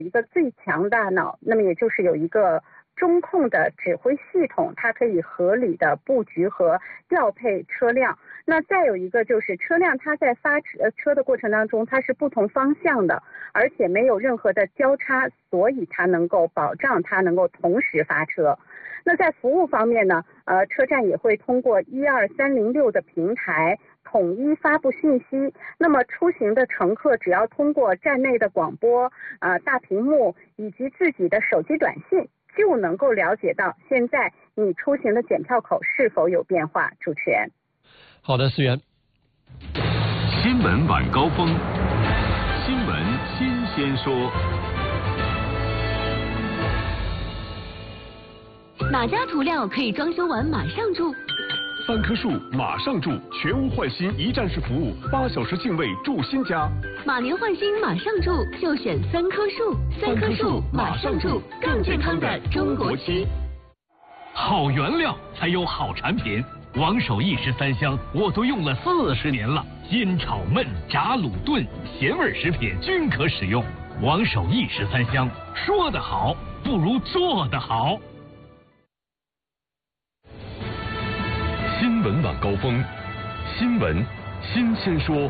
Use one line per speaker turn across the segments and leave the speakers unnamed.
一个最强大脑，那么也就是有一个中控的指挥系统，它可以合理的布局和调配车辆。那再有一个就是车辆它在发车的过程当中，它是不同方向的，而且没有任何的交叉，所以它能够保障它能够同时发车。那在服务方面呢，车站也会通过12306的平台统一发布信息。那么出行的乘客只要通过站内的广播、大屏幕以及自己的手机短信，就能够了解到现在你出行的检票口是否有变化。主持人。
好的，思源。
新闻晚高峰，新闻新鲜说。
哪家涂料可以装修完马上住
？3棵树马上住，全屋换新一站式服务，8小时净位住新家。
马年换新马上住，就选3棵树。3棵树马上住，更健康的中国漆。
好原料才有好产品。王守义13香我都用了40年了，煎炒焖炸卤炖咸味食品均可使用。王守义13香，说得好不如做得好。
新闻晚高峰，新闻新鲜说。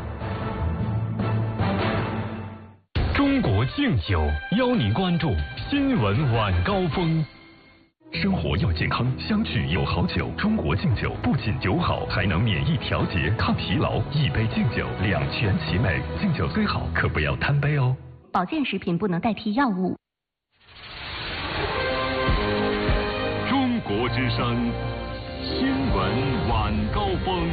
中国敬酒邀您关注新闻晚高峰。
生活要健康，相聚有好酒。中国敬酒不仅酒好，还能免疫调节、抗疲劳。一杯敬酒，两全其美。敬酒虽好，可不要贪杯哦。
保健食品不能代替药物。
中国之声，新闻晚高峰。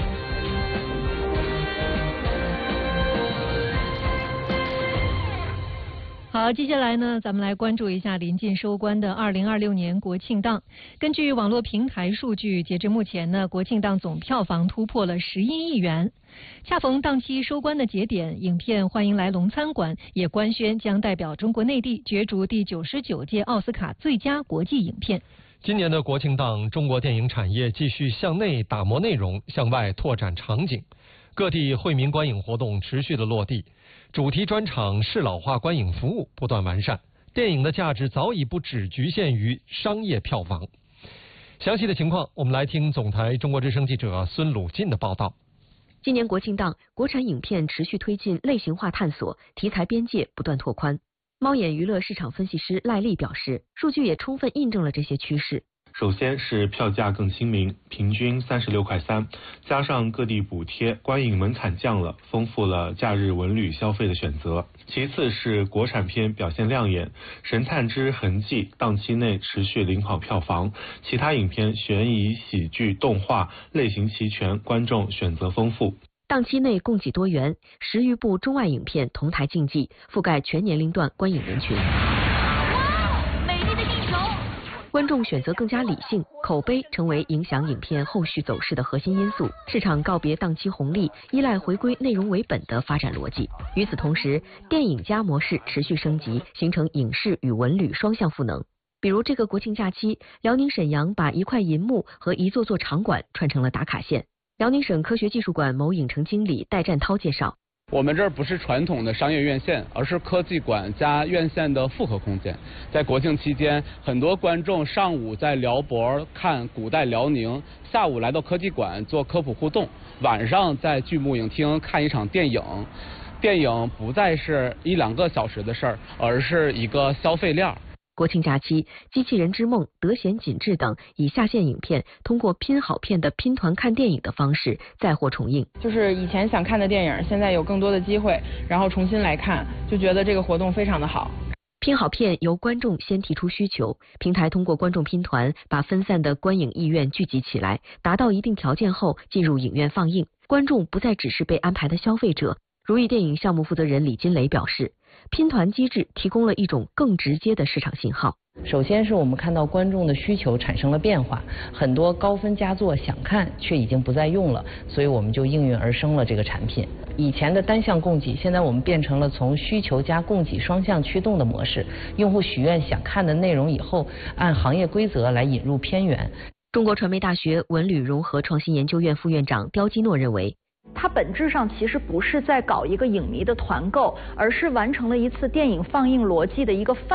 好，接下来呢，咱们来关注一下临近收官的2026年国庆档。根据网络平台数据，截至目前呢，国庆档总票房突破了11亿元。恰逢档期收官的节点，影片《欢迎来龙餐馆》也官宣将代表中国内地角逐第99届奥斯卡最佳国际影片。
今年的国庆档，中国电影产业继续向内打磨内容，向外拓展场景，各地惠民观影活动持续的落地。主题专场适老化观影服务不断完善，电影的价值早已不只局限于商业票房。详细的情况，我们来听总台中国之声记者孙鲁进的报道。
今年国庆档，国产影片持续推进类型化探索，题材边界不断拓宽。猫眼娱乐市场分析师赖丽表示，数据也充分印证了这些趋势。
首先是票价更亲民，平均36.3块，加上各地补贴，观影门槛降了，丰富了假日文旅消费的选择。其次是国产片表现亮眼，《神探之痕迹》档期内持续领跑票房，其他影片悬疑、喜剧、动画类型齐全，观众选择丰富。
档期内供给多元，10余部中外影片同台竞技，覆盖全年龄段观影人群。观众选择更加理性，口碑成为影响影片后续走势的核心因素。市场告别档期红利，依赖回归内容为本的发展逻辑。与此同时，电影加模式持续升级，形成影视与文旅双向赋能。比如这个国庆假期，辽宁沈阳把一块银幕和一座座场馆串成了打卡线。辽宁省科学技术馆某影城经理戴占涛介绍，
我们这儿不是传统的商业院线，而是科技馆加院线的复合空间。在国庆期间，很多观众上午在辽博看古代辽宁，下午来到科技馆做科普互动，晚上在巨幕影厅看一场电影。电影不再是1-2个小时的事儿，而是一个消费链。
国庆假期，《机器人之梦》、《德贤锦志》等以下线影片通过拼好片的拼团看电影的方式再获重映。
就是以前想看的电影，现在有更多的机会，然后重新来看，就觉得这个活动非常的好。
拼好片由观众先提出需求，平台通过观众拼团把分散的观影意愿聚集起来，达到一定条件后进入影院放映。观众不再只是被安排的消费者。如意电影项目负责人李金雷表示，拼团机制提供了一种更直接的市场信号。
首先是我们看到观众的需求产生了变化，很多高分佳作想看却已经不再用了，所以我们就应运而生了这个产品。以前的单向供给，现在我们变成了从需求加供给双向驱动的模式。用户许愿想看的内容以后，按行业规则来引入片源。
中国传媒大学文旅融合创新研究院副院长刁基诺认为，
它本质上其实不是在搞一个影迷的团购，而是完成了一次电影放映逻辑的一个